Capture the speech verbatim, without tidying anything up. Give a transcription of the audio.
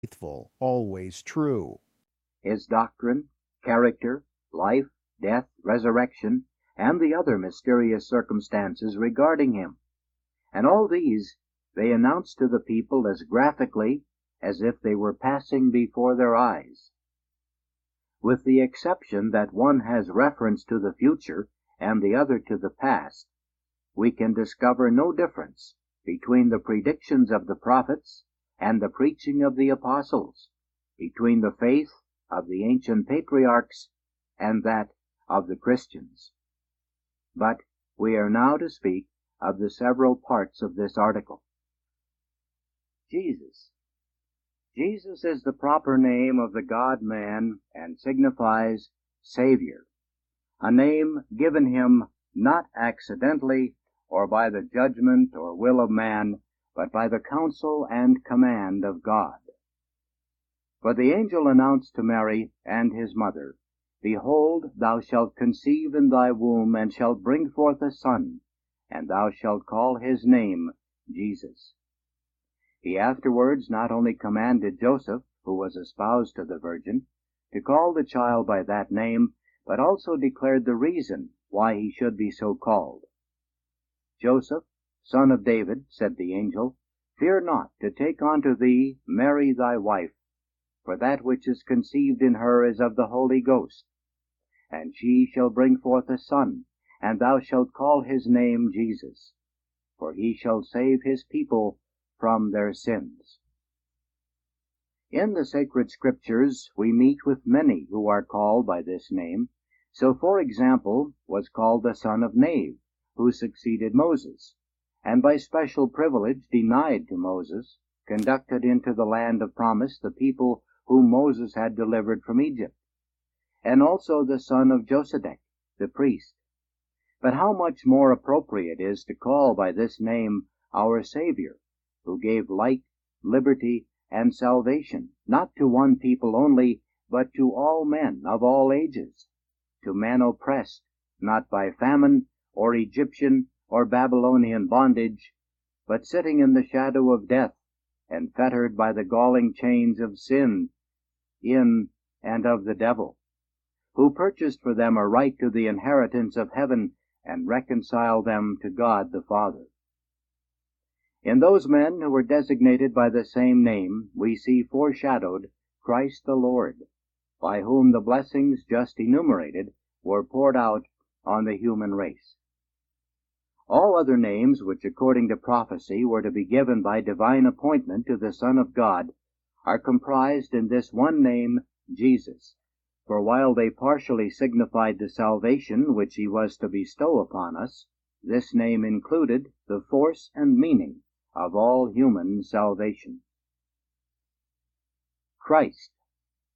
faithful, always true. His doctrine, character, life, death, resurrection, and the other mysterious circumstances regarding him. And all these they announce to the people as graphically as if they were passing before their eyes. With the exception that one has reference to the future and the other to the past, we can discover no difference between the predictions of the prophets and the preaching of the apostles, between the faith of the ancient patriarchs and that of the Christians. But we are now to speak of the several parts of this article. Jesus. Jesus is the proper name of the God-man and signifies Savior, a name given him not accidentally or by the judgment or will of man, but by the counsel and command of God. For the angel announced to Mary and his mother, Behold, thou shalt conceive in thy womb, and shalt bring forth a son, and thou shalt call his name Jesus. He afterwards not only commanded Joseph, who was espoused to the Virgin, to call the child by that name, but also declared the reason why he should be so called. Joseph, son of David, said the angel, fear not to take unto thee Mary thy wife, for that which is conceived in her is of the Holy Ghost. And she shall bring forth a son, and thou shalt call his name Jesus, for he shall save his people from their sins. In the sacred scriptures we meet with many who are called by this name. So, for example, was called the son of Nave, who succeeded Moses, and by special privilege denied to Moses, conducted into the land of promise the people whom Moses had delivered from Egypt, and also the son of Josedek, the priest. But how much more appropriate is to call by this name our Savior, who gave light, liberty, and salvation, not to one people only, but to all men of all ages, to men oppressed, not by famine, or Egyptian, or Babylonian bondage, but sitting in the shadow of death, and fettered by the galling chains of sin, in and of the devil, who purchased for them a right to the inheritance of heaven, and reconciled them to God the Father. In those men who were designated by the same name, we see foreshadowed Christ the Lord, by whom the blessings just enumerated were poured out on the human race. All other names which according to prophecy were to be given by divine appointment to the Son of God are comprised in this one name, Jesus, for while they partially signified the salvation which he was to bestow upon us, this name included the force and meaning of all human salvation. Christ.